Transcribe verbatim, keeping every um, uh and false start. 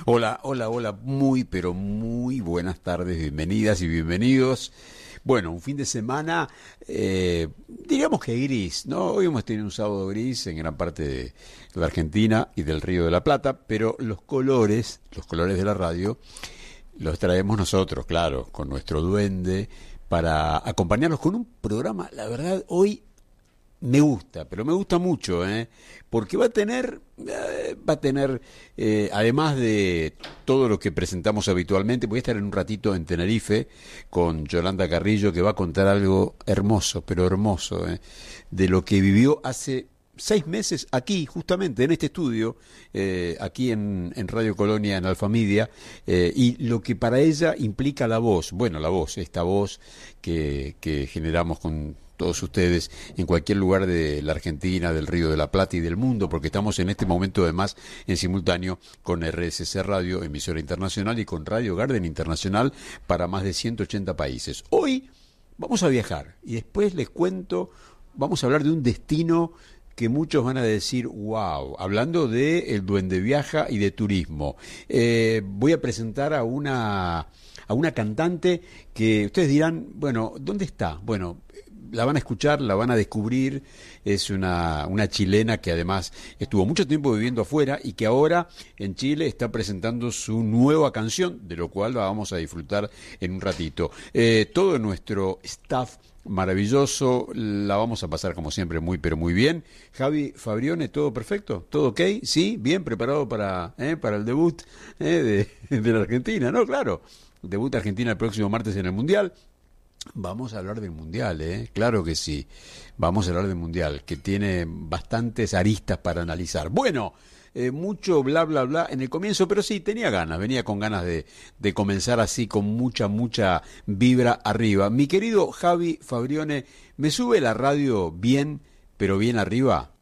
Hola, hola, hola, muy, pero muy buenas tardes, bienvenidas y bienvenidos. Bueno, un fin de semana, eh, diríamos que gris, ¿no? Hoy hemos tenido un sábado gris en gran parte de la Argentina y del Río de la Plata, pero los colores, los colores de la radio, los traemos nosotros, claro, con nuestro duende, para acompañarnos con un programa, la verdad, hoy me gusta, pero me gusta mucho, ¿eh? Porque va a tener, eh, va a tener, eh, además de todo lo que presentamos habitualmente, voy a estar en un ratito en Tenerife con Yolanda Carrillo, que va a contar algo hermoso, pero hermoso, ¿eh? De lo que vivió hace seis meses aquí, justamente, en este estudio, eh, aquí en, en Radio Colonia, en Alfamidia, eh, y lo que para ella implica la voz, bueno, la voz, esta voz que, que generamos con todos ustedes en cualquier lugar de la Argentina, del Río de la Plata y del mundo, porque estamos en este momento además en simultáneo con R S C Radio, emisora internacional, y con Radio Garden Internacional para más de ciento ochenta países. Hoy vamos a viajar y después les cuento, vamos a hablar de un destino que muchos van a decir, wow, hablando de el Duende Viaja y de turismo. Eh, voy a presentar a una, a una cantante que ustedes dirán, bueno, ¿dónde está? Bueno, la van a escuchar, la van a descubrir. Es una, una chilena que además estuvo mucho tiempo viviendo afuera y que ahora en Chile está presentando su nueva canción, de lo cual la vamos a disfrutar en un ratito. Eh, todo nuestro staff maravilloso, la vamos a pasar como siempre muy pero muy bien. Javi Fabrione, ¿todo perfecto? ¿Todo ok? ¿Sí? ¿Bien preparado para, eh, para el debut eh, de, de la Argentina? ¿No? Claro, debut Argentina el próximo martes en el Mundial. Vamos a hablar del Mundial, ¿eh? Claro que sí. Vamos a hablar del Mundial, que tiene bastantes aristas para analizar. Bueno, eh, mucho bla, bla, bla en el comienzo, pero sí, tenía ganas, venía con ganas de, de comenzar así, con mucha, mucha vibra arriba. Mi querido Javi Fabrione, ¿me sube la radio bien, pero bien arriba?